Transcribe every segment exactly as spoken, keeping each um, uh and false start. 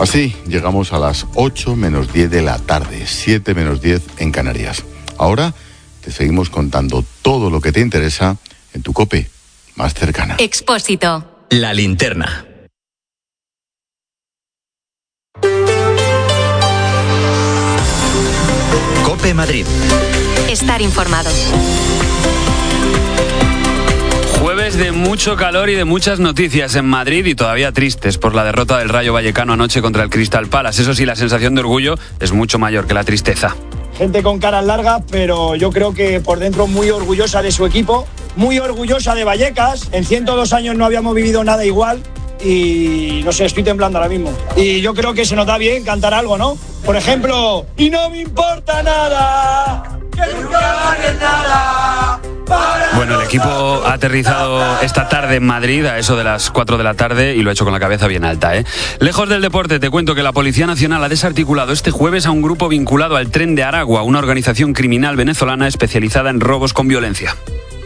Así llegamos a las ocho menos diez de la tarde, siete menos diez en Canarias. Ahora te seguimos contando todo lo que te interesa en tu COPE más cercana. Expósito. La linterna. COPE Madrid. Estar informado. Jueves de mucho calor y de muchas noticias en Madrid y todavía tristes por la derrota del Rayo Vallecano anoche contra el Crystal Palace. Eso sí, la sensación de orgullo es mucho mayor que la tristeza. Gente con caras largas, pero yo creo que por dentro muy orgullosa de su equipo, muy orgullosa de Vallecas. En ciento dos años no habíamos vivido nada igual y no sé, estoy temblando ahora mismo. Y yo creo que se nos da bien cantar algo, ¿no? Por ejemplo, y no me importa nada, que nunca ganes nada. Bueno, el equipo ha aterrizado esta tarde en Madrid a eso de las cuatro de la tarde y lo ha hecho con la cabeza bien alta, ¿eh? Lejos del deporte, te cuento que la Policía Nacional ha desarticulado este jueves a un grupo vinculado al Tren de Aragua, una organización criminal venezolana especializada en robos con violencia.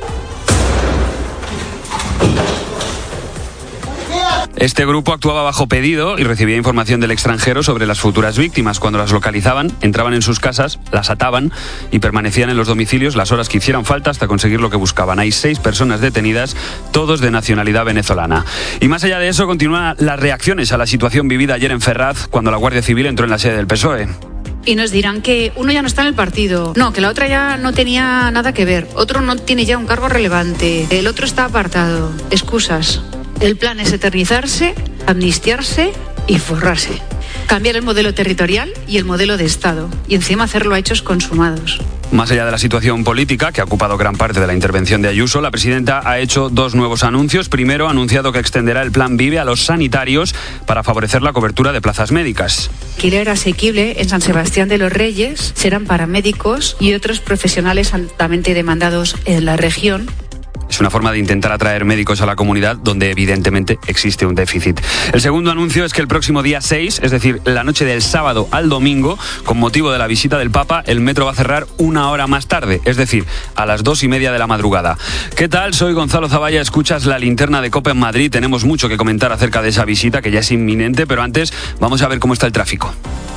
Este grupo actuaba bajo pedido y recibía información del extranjero sobre las futuras víctimas. Cuando las localizaban, entraban en sus casas, las ataban y permanecían en los domicilios las horas que hicieran falta hasta conseguir lo que buscaban. Hay seis personas detenidas, todos de nacionalidad venezolana. Y más allá de eso, continúan las reacciones a la situación vivida ayer en Ferraz, cuando la Guardia Civil entró en la sede del P S O E. Y nos dirán que uno ya no está en el partido, no, que la otra ya no tenía nada que ver, otro no tiene ya un cargo relevante, el otro está apartado. Excusas. El plan es eternizarse, amnistiarse y forrarse. Cambiar el modelo territorial y el modelo de Estado. Y encima hacerlo a hechos consumados. Más allá de la situación política, que ha ocupado gran parte de la intervención de Ayuso, la presidenta ha hecho dos nuevos anuncios. Primero, ha anunciado que extenderá el Plan Vive a los sanitarios para favorecer la cobertura de plazas médicas. Alquiler asequible en San Sebastián de los Reyes serán para médicos y otros profesionales altamente demandados en la región. Es una forma de intentar atraer médicos a la comunidad donde evidentemente existe un déficit. El segundo anuncio es que el próximo día seis, es decir, la noche del sábado al domingo, con motivo de la visita del Papa, el metro va a cerrar una hora más tarde, es decir, a las dos y media de la madrugada. ¿Qué tal? Soy Gonzalo Zavalla, escuchas la linterna de COPE en Madrid. Tenemos mucho que comentar acerca de esa visita que ya es inminente, pero antes vamos a ver cómo está el tráfico.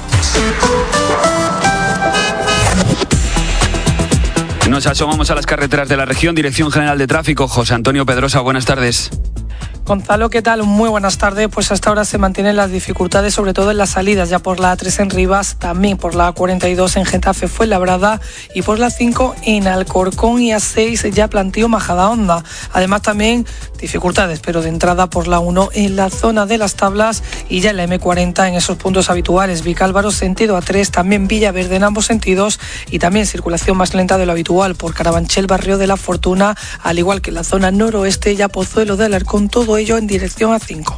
Nos asomamos a las carreteras de la región. Dirección General de Tráfico, José Antonio Pedrosa, buenas tardes. Gonzalo, ¿qué tal? Muy buenas tardes. Pues hasta ahora se mantienen las dificultades, sobre todo en las salidas, ya por la A tres en Rivas, también por la A cuarenta y dos en Getafe Fuenlabrada y por la cinco en Alcorcón y A seis ya Plantío Majadahonda. Además también dificultades, pero de entrada por la uno en la zona de Las Tablas y ya en la eme cuarenta en esos puntos habituales. Vicálvaro sentido A tres, también Villaverde en ambos sentidos y también circulación más lenta de lo habitual por Carabanchel, Barrio de la Fortuna, al igual que en la zona noroeste, ya Pozuelo de Alarcón, todo ello en dirección A cinco.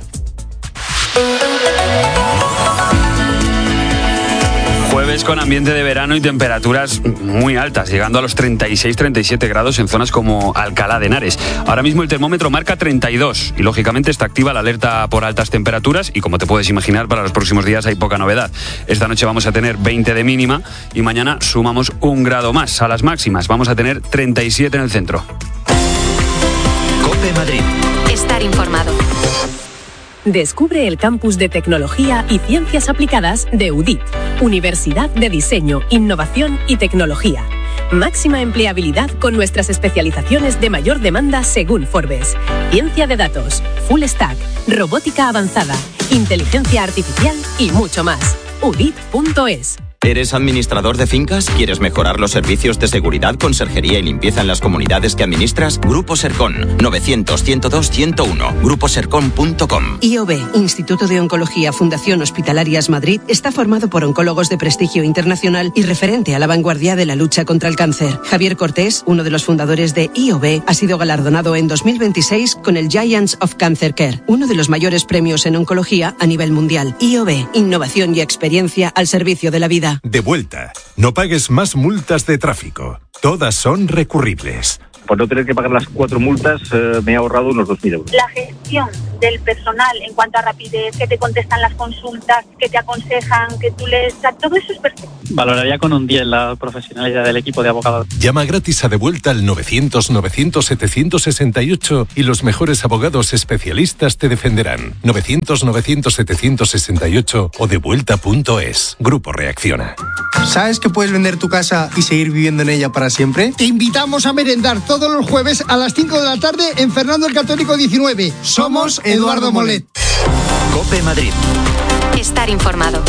Jueves con ambiente de verano y temperaturas muy altas, llegando a los treinta y seis treinta y siete grados en zonas como Alcalá de Henares. Ahora mismo el termómetro marca treinta y dos y lógicamente está activa la alerta por altas temperaturas y como te puedes imaginar, para los próximos días hay poca novedad. Esta noche vamos a tener veinte de mínima y mañana sumamos un grado más a las máximas. Vamos a tener treinta y siete en el centro. COPE Madrid. Estar informado. Descubre el campus de tecnología y ciencias aplicadas de U D I T, Universidad de Diseño, Innovación y Tecnología. Máxima empleabilidad con nuestras especializaciones de mayor demanda según Forbes. Ciencia de datos, full stack, robótica avanzada, inteligencia artificial y mucho más. U D I T punto es. ¿Eres administrador de fincas? ¿Quieres mejorar los servicios de seguridad, conserjería y limpieza en las comunidades que administras? Grupo Sercon, novecientos, ciento dos, ciento uno, grupo sercon punto com. I O B, Instituto de Oncología Fundación Hospitalarias Madrid, está formado por oncólogos de prestigio internacional y referente a la vanguardia de la lucha contra el cáncer. Javier Cortés, uno de los fundadores de I O B, ha sido galardonado en dos mil veintiséis con el Giants of Cancer Care, uno de los mayores premios en oncología a nivel mundial. I O B, innovación y experiencia al servicio de la vida. De vuelta. No pagues más multas de tráfico. Todas son recurribles. Por no tener que pagar las cuatro multas, eh, me he ahorrado unos dos mil euros. La gestión del personal en cuanto a rapidez, que te contestan las consultas, que te aconsejan, que tú les... Todo eso es perfecto. Valoraría con un diez la profesionalidad del equipo de abogados. Llama gratis a Devuelta al novecientos, novecientos, setecientos sesenta y ocho y los mejores abogados especialistas te defenderán. novecientos, novecientos, setecientos sesenta y ocho o devuelta punto es. Grupo Reacciona. ¿Sabes que puedes vender tu casa y seguir viviendo en ella para siempre? Te invitamos a merendar todos los jueves a las cinco de la tarde en Fernando el Católico diecinueve. Somos Eduardo Molet. COPE Madrid. Estar informado.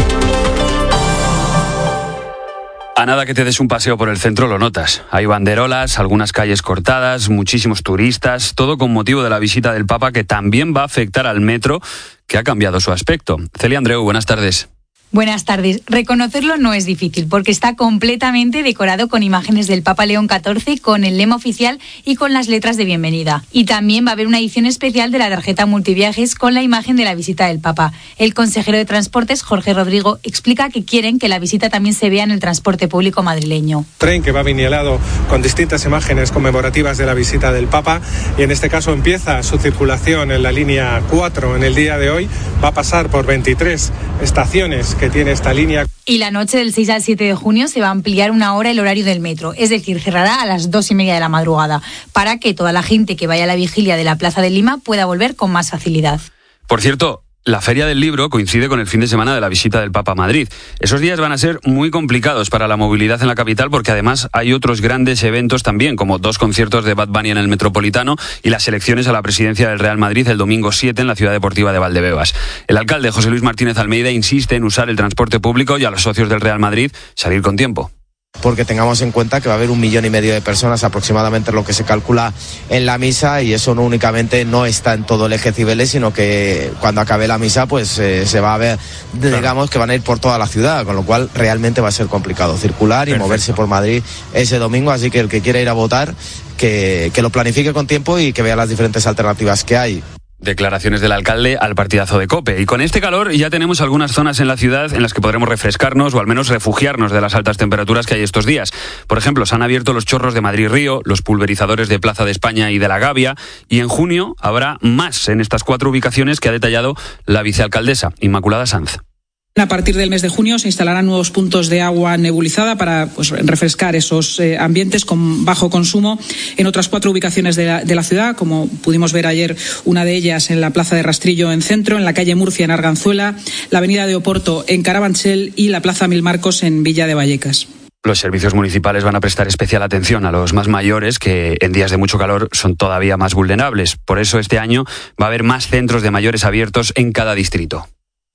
A nada que te des un paseo por el centro lo notas. Hay banderolas, algunas calles cortadas, muchísimos turistas, todo con motivo de la visita del Papa, que también va a afectar al metro, que ha cambiado su aspecto. Celia Andreu, buenas tardes. Buenas tardes. Reconocerlo no es difícil porque está completamente decorado con imágenes del Papa León catorce, con el lema oficial y con las letras de bienvenida. Y también va a haber una edición especial de la tarjeta multiviajes con la imagen de la visita del Papa. El consejero de Transportes, Jorge Rodrigo, explica que quieren que la visita también se vea en el transporte público madrileño. Tren que va vinilado con distintas imágenes conmemorativas de la visita del Papa, y en este caso empieza su circulación en la línea cuatro en el día de hoy. Va a pasar por veintitrés estaciones que tiene esta línea. Y la noche del seis al siete de junio se va a ampliar una hora el horario del metro, es decir, cerrará a las dos y media de la madrugada, para que toda la gente que vaya a la vigilia de la Plaza de Lima pueda volver con más facilidad. Por cierto, la Feria del Libro coincide con el fin de semana de la visita del Papa a Madrid. Esos días van a ser muy complicados para la movilidad en la capital, porque además hay otros grandes eventos también, como dos conciertos de Bad Bunny en el Metropolitano y las elecciones a la presidencia del Real Madrid el domingo siete en la Ciudad Deportiva de Valdebebas. El alcalde José Luis Martínez Almeida insiste en usar el transporte público y a los socios del Real Madrid salir con tiempo. Porque tengamos en cuenta que va a haber un millón y medio de personas aproximadamente, lo que se calcula en la misa, y eso no únicamente no está en todo el eje Cibeles, sino que cuando acabe la misa pues eh, se va a ver, digamos, claro, que van a ir por toda la ciudad, con lo cual realmente va a ser complicado circular y Perfecto. moverse por Madrid ese domingo, así que el que quiera ir a votar que, que lo planifique con tiempo y que vea las diferentes alternativas que hay. Declaraciones del alcalde al partidazo de COPE. Y con este calor ya tenemos algunas zonas en la ciudad en las que podremos refrescarnos o al menos refugiarnos de las altas temperaturas que hay estos días. Por ejemplo, se han abierto los chorros de Madrid-Río, los pulverizadores de Plaza de España y de la Gavia, y en junio habrá más en estas cuatro ubicaciones que ha detallado la vicealcaldesa Inmaculada Sanz. A partir del mes de junio se instalarán nuevos puntos de agua nebulizada para pues, refrescar esos eh, ambientes con bajo consumo en otras cuatro ubicaciones de la, de la ciudad, como pudimos ver ayer, una de ellas en la Plaza de Rastrillo en Centro, en la calle Murcia en Arganzuela, la avenida de Oporto en Carabanchel y la Plaza Mil Marcos en Villa de Vallecas. Los servicios municipales van a prestar especial atención a los más mayores, que en días de mucho calor son todavía más vulnerables. Por eso este año va a haber más centros de mayores abiertos en cada distrito.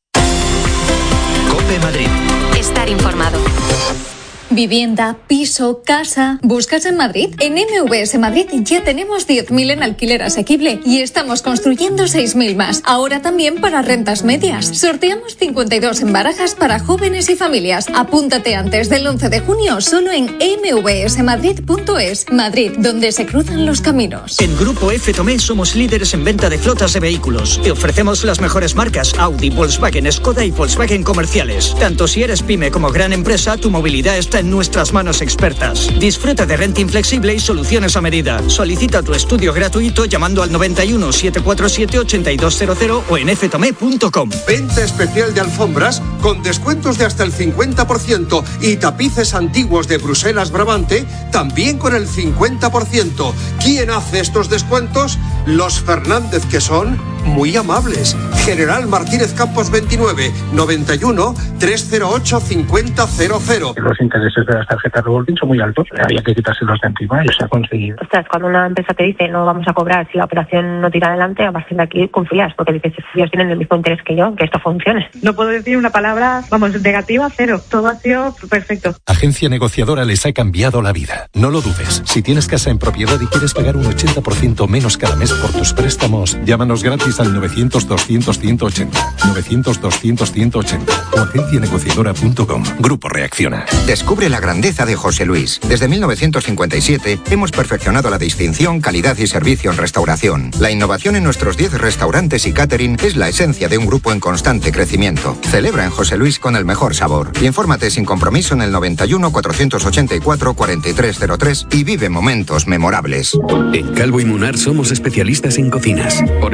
COPE Madrid. Estar informado. Vivienda, piso, casa. ¿Buscas en Madrid? En M V S Madrid ya tenemos diez mil en alquiler asequible y estamos construyendo seis mil más. Ahora también para rentas medias. Sorteamos cincuenta y dos en barajas para jóvenes y familias. Apúntate antes del once de junio solo en eme ve ese madrid punto es. Madrid, donde se cruzan los caminos. En Grupo F Tomé somos líderes en venta de flotas de vehículos. Te ofrecemos las mejores marcas Audi, Volkswagen, Skoda y Volkswagen comerciales. Tanto si eres pyme como gran empresa, tu movilidad está en nuestras manos expertas. Disfruta de renting flexible y soluciones a medida. Solicita tu estudio gratuito llamando al noventa y uno, setecientos cuarenta y siete, ochenta y dos cero cero o en f tomé punto com. Venta especial de alfombras con descuentos de hasta el cincuenta por ciento y tapices antiguos de Bruselas Brabante también con el cincuenta por ciento. ¿Quién hace estos descuentos? Los Fernández, que son muy amables. General Martínez Campos veintinueve, noventa y uno, trescientos ocho, cincuenta cero cero. Los intereses de las tarjetas revolving son muy altos, había que quitárselos de encima y se ha conseguido. Ostras, cuando una empresa te dice no vamos a cobrar si la operación no tira adelante, a partir de aquí confías, porque dices, ellos tienen el mismo interés que yo, que esto funcione. No puedo decir una palabra, vamos, negativa, cero. Todo ha sido perfecto. Agencia Negociadora les ha cambiado la vida. No lo dudes. Si tienes casa en propiedad y quieres pagar un ochenta por ciento menos cada mes por tus préstamos, llámanos gratis al novecientos, doscientos, ciento ochenta. novecientos, doscientos, ciento ochenta o agencia negociadora punto com. Grupo Reacciona. Descubre la grandeza de José Luis. Desde mil novecientos cincuenta y siete hemos perfeccionado la distinción, calidad y servicio en restauración. La innovación en nuestros diez restaurantes y catering es la esencia de un grupo en constante crecimiento. Celebra en José Luis con el mejor sabor. Infórmate sin compromiso en el noventa y uno, cuatrocientos ochenta y cuatro, cuarenta y tres cero tres y vive momentos memorables. En Calvo y Munar somos especialistas en cocinas. Por eso del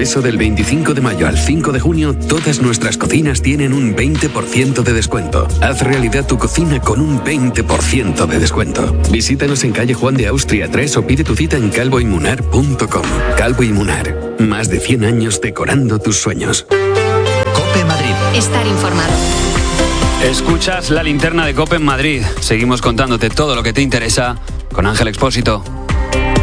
veinticinco de mayo al cinco de junio, todas nuestras cocinas tienen un veinte por ciento de descuento. Haz realidad tu cocina con un veinte por ciento de descuento. Visítanos en calle Juan de Austria tres o pide tu cita en calvo y munar punto com. Calvo y Munar, más de cien años decorando tus sueños. COPE Madrid. Estar informado. Escuchas la linterna de COPE en Madrid. Seguimos contándote todo lo que te interesa con Ángel Expósito.